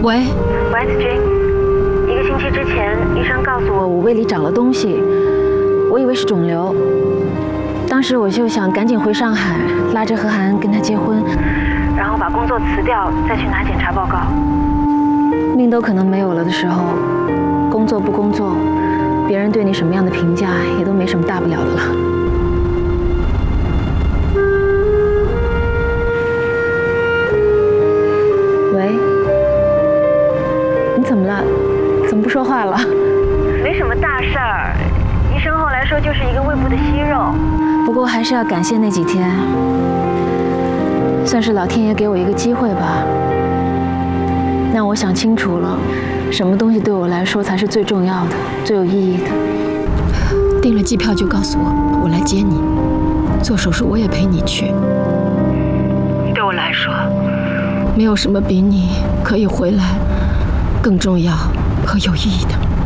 喂， 子君，1个星期之前，医生告诉我胃里长了东西，我以为是肿瘤。当时我就想赶紧回上海，拉着何涵跟他结婚，然后把工作辞掉，再去拿检查报告。命都可能没有了的时候，工作不工作，别人对你什么样的评价也都没什么大不了的了。喂，你怎么了？怎么不说话了？没什么大事儿，医生后来说就是一个胃部的息肉。不过还是要感谢那几天，算是老天爷给我一个机会吧，让我想清楚了，什么东西对我来说才是最重要的、最有意义的。 订了机票就告诉我，我来接你。做手术我也陪你去。 对我来说， 没有什么比你可以回来更重要和有意义的。